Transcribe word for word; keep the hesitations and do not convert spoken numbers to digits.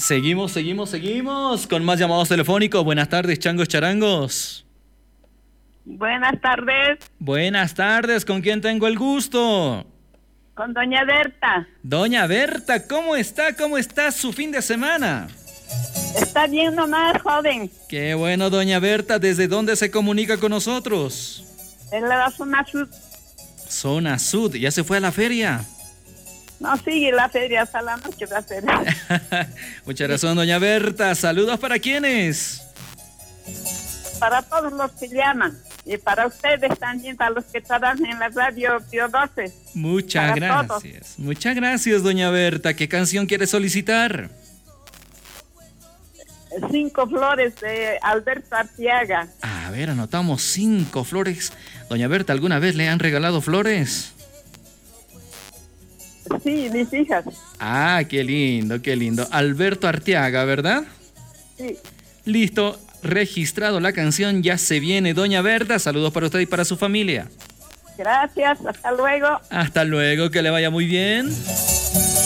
Seguimos, seguimos, seguimos con más llamados telefónicos. Buenas tardes, changos charangos. Buenas tardes. Buenas tardes, ¿con quién tengo el gusto? Con doña Berta. Doña Berta, ¿cómo está? ¿Cómo está su fin de semana? Está bien nomás, joven. Qué bueno, doña Berta. ¿Desde dónde se comunica con nosotros? En la zona sur. Zona Sud. ¿Ya se fue a la feria? No, sigue la feria hasta la noche la feria. Mucha razón, doña Berta. ¿Saludos para quiénes? Para todos los que llaman. Y para ustedes también, para los que trabajan en la radio Pío doce. Muchas para gracias. todos. Muchas gracias, doña Berta. ¿Qué canción quiere solicitar? Cinco flores de Alberto Arteaga. A ver, anotamos cinco flores. Doña Berta, ¿alguna vez le han regalado flores? Sí, mis hijas. Ah, qué lindo, qué lindo. Alberto Arteaga, ¿verdad? Sí. Listo, registrado la canción, ya se viene, doña Berta. Saludos para usted y para su familia. Gracias, hasta luego. Hasta luego, que le vaya muy bien.